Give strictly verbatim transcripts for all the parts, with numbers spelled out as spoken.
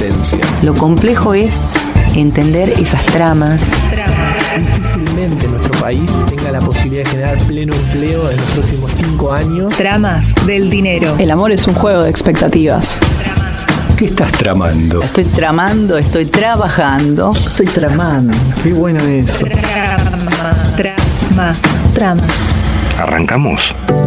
esencia. Lo complejo es entender esas tramas. Difícilmente nuestro país tenga la posibilidad de generar pleno empleo en los próximos cinco años. Tramas del dinero. El amor es un juego de expectativas. ¿Qué estás tramando? Estoy tramando, estoy trabajando. Estoy tramando. Qué bueno eso. Trama, trama, tramas. ¿Arrancamos?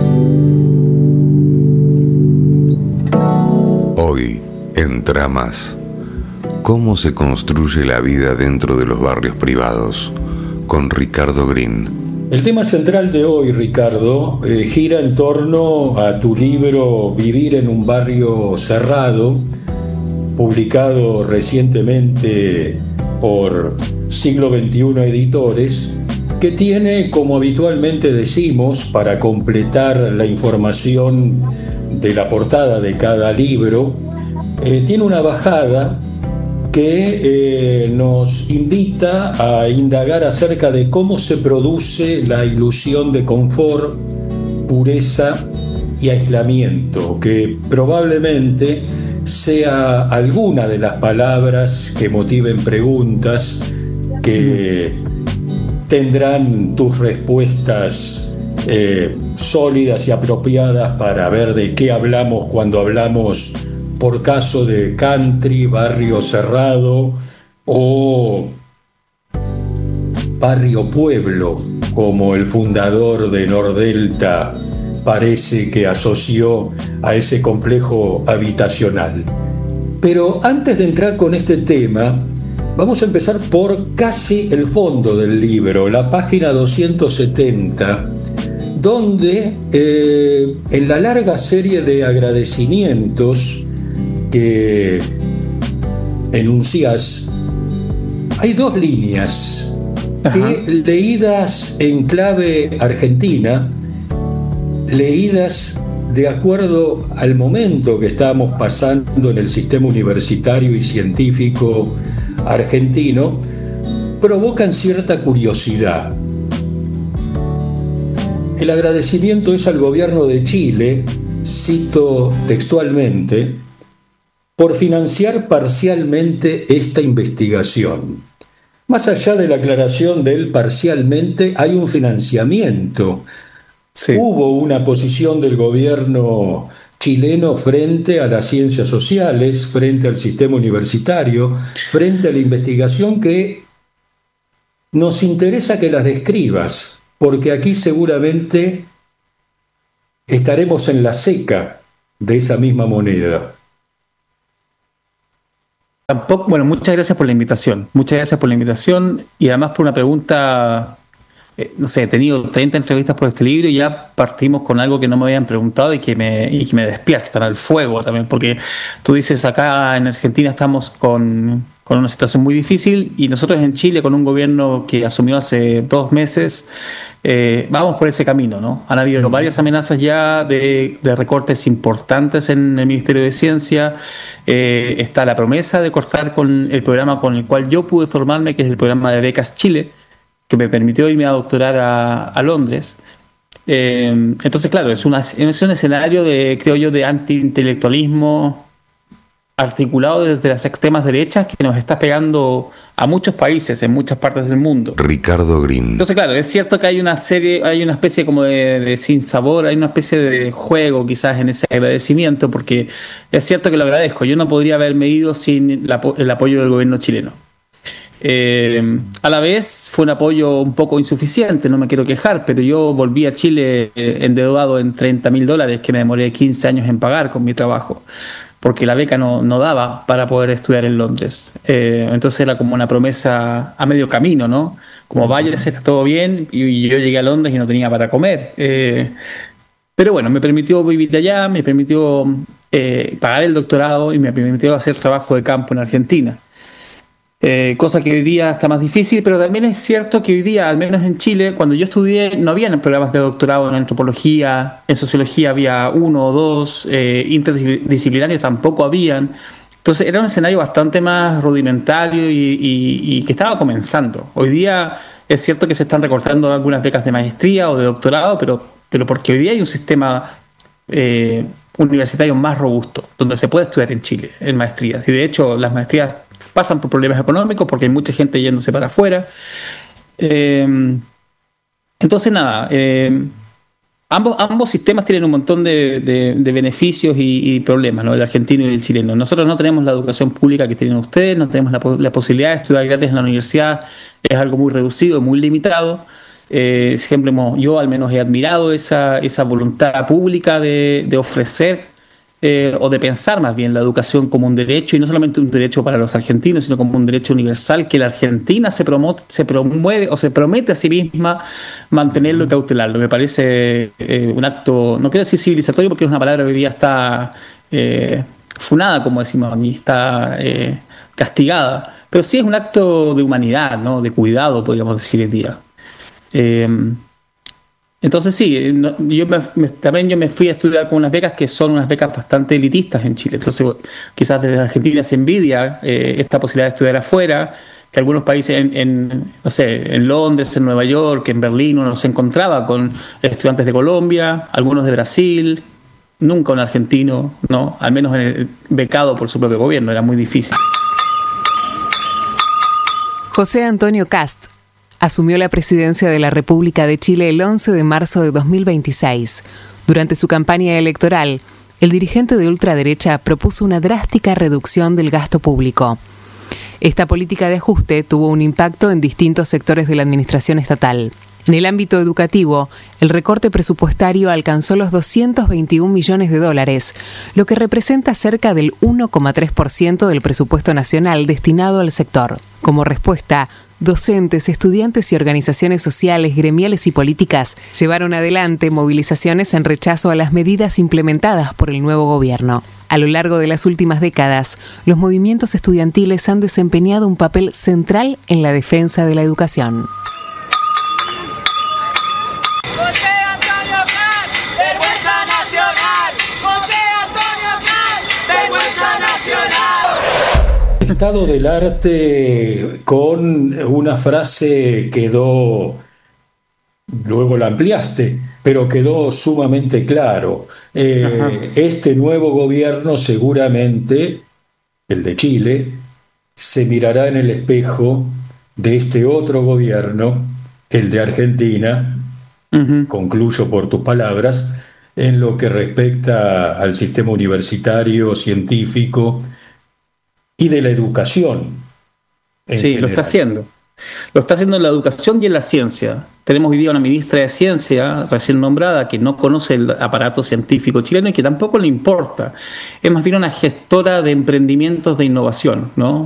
Hoy, en Tramas, ¿cómo se construye la vida dentro de los barrios privados? Con Ricardo Green. El tema central de hoy, Ricardo, eh, gira en torno a tu libro Vivir en un barrio cerrado, publicado recientemente por Siglo veintiuno Editores, que tiene, como habitualmente decimos, para completar la información de la portada de cada libro, eh, tiene una bajada que eh, nos invita a indagar acerca de cómo se produce la ilusión de confort, pureza y aislamiento, que probablemente sea alguna de las palabras que motiven preguntas que tendrán tus respuestas eh, sólidas y apropiadas para ver de qué hablamos cuando hablamos, por caso, de country, barrio cerrado o barrio pueblo, como el fundador de Nordelta parece que asoció a ese complejo habitacional. Pero antes de entrar con este tema, vamos a empezar por casi el fondo del libro, la página doscientos setenta, donde eh, en la larga serie de agradecimientos que enuncias, hay dos líneas que, leídas en clave argentina, leídas de acuerdo al momento que estamos pasando en el sistema universitario y científico argentino, provocan cierta curiosidad. El agradecimiento es al gobierno de Chile, cito textualmente, por financiar parcialmente esta investigación. Más allá de la aclaración del parcialmente, hay un financiamiento. Sí. Hubo una posición del gobierno chileno frente a las ciencias sociales, frente al sistema universitario, frente a la investigación, que nos interesa que las describas, porque aquí seguramente estaremos en la seca de esa misma moneda. Tampoco, bueno, muchas gracias por la invitación. Muchas gracias por la invitación y además por una pregunta. Eh, no sé, he tenido treinta entrevistas por este libro y ya partimos con algo que no me habían preguntado y que me, y que me despiertan al fuego también, porque tú dices, acá en Argentina estamos con, con una situación muy difícil y nosotros en Chile, con un gobierno que asumió hace dos meses, eh, vamos por ese camino, ¿no? Han habido uh-huh. varias amenazas ya de, de recortes importantes en el Ministerio de Ciencia. Eh, está la promesa de cortar con el programa con el cual yo pude formarme, que es el programa de Becas Chile, que me permitió irme a doctorar a, a Londres. Eh, entonces, claro, es, una, es un escenario de, creo yo, de antiintelectualismo articulado desde las extremas derechas que nos está pegando a muchos países en muchas partes del mundo. Ricardo Green. Entonces, claro, es cierto que hay una serie, hay una especie como de, de sinsabor, hay una especie de juego quizás en ese agradecimiento, porque es cierto que lo agradezco. Yo no podría haberme ido sin la, el apoyo del gobierno chileno. Eh, a la vez fue un apoyo un poco insuficiente, no me quiero quejar, pero yo volví a Chile eh, endeudado en treinta mil dólares que me demoré quince años en pagar con mi trabajo, porque la beca no, no daba para poder estudiar en Londres. Eh, entonces era como una promesa a medio camino, ¿no? Como váyase, está todo bien, y yo llegué a Londres y no tenía para comer. Eh, pero bueno, me permitió vivir allá, me permitió eh, pagar el doctorado y me permitió hacer trabajo de campo en Argentina. Eh, cosa que hoy día está más difícil, pero también es cierto que hoy día, al menos en Chile, cuando yo estudié no había programas de doctorado en antropología, en sociología había uno o dos, eh, interdisciplinarios tampoco habían. Entonces era un escenario bastante más rudimentario y, y, y que estaba comenzando. Hoy día es cierto que se están recortando algunas becas de maestría o de doctorado, pero, pero porque hoy día hay un sistema eh, universitarios más robustos, donde se puede estudiar en Chile, en maestrías. Y de hecho, las maestrías pasan por problemas económicos porque hay mucha gente yéndose para afuera. Eh, entonces, nada, eh, ambos, ambos sistemas tienen un montón de, de, de beneficios y, y problemas, ¿no? El argentino y el chileno. Nosotros no tenemos la educación pública que tienen ustedes, no tenemos la, la posibilidad de estudiar gratis en la universidad, es algo muy reducido, muy limitado. Eh, siempre hemos, yo al menos he admirado esa, esa voluntad pública de, de ofrecer eh, o de pensar más bien la educación como un derecho, y no solamente un derecho para los argentinos, sino como un derecho universal, que la Argentina se, promo, se promueve o se promete a sí misma mantenerlo y cautelarlo. Me parece eh, un acto, no quiero decir civilizatorio porque es una palabra que hoy día está eh, funada, como decimos a mí, está eh, castigada, pero sí es un acto de humanidad, ¿no? De cuidado, podríamos decir hoy día. Eh, entonces sí, no, yo me, me, también yo me fui a estudiar con unas becas que son unas becas bastante elitistas en Chile. Entonces quizás desde Argentina se envidia eh, esta posibilidad de estudiar afuera, que algunos países en, en, no sé, en Londres, en Nueva York, en Berlín, uno se encontraba con estudiantes de Colombia, algunos de Brasil, nunca un argentino, no, al menos en el, becado por su propio gobierno, era muy difícil. José Antonio Kast asumió la presidencia de la República de Chile el once de marzo de dos mil veintiséis. Durante su campaña electoral, el dirigente de ultraderecha propuso una drástica reducción del gasto público. Esta política de ajuste tuvo un impacto en distintos sectores de la administración estatal. En el ámbito educativo, el recorte presupuestario alcanzó los doscientos veintiún millones de dólares, lo que representa cerca del uno coma tres por ciento del presupuesto nacional destinado al sector. Como respuesta, docentes, estudiantes y organizaciones sociales, gremiales y políticas llevaron adelante movilizaciones en rechazo a las medidas implementadas por el nuevo gobierno. A lo largo de las últimas décadas, los movimientos estudiantiles han desempeñado un papel central en la defensa de la educación. Estado del arte con una frase quedó, luego la ampliaste, pero quedó sumamente claro. Eh, este nuevo gobierno seguramente, el de Chile, se mirará en el espejo de este otro gobierno, el de Argentina, uh-huh. Concluyo por tus palabras, en lo que respecta al sistema universitario, científico, y de la educación. Sí, general. Lo está haciendo. Lo está haciendo en la educación y en la ciencia. Tenemos hoy día una ministra de Ciencia recién nombrada que no conoce el aparato científico chileno y que tampoco le importa. Es más bien una gestora de emprendimientos de innovación, ¿no?